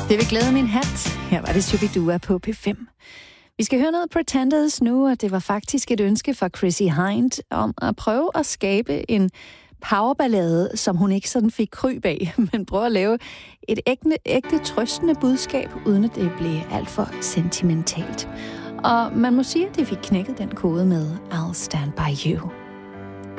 Det vil glæde min hat. Her var det Shubidua på P5. Vi skal høre noget Pretenders nu, og det var faktisk et ønske fra Chrissy Hind om at prøve at skabe en powerballade, som hun ikke sådan fik kryb af, men prøve at lave et ægte trøstende budskab, uden at det blev alt for sentimentalt. Og man må sige, at de fik knækket den kode med I'll Stand By You.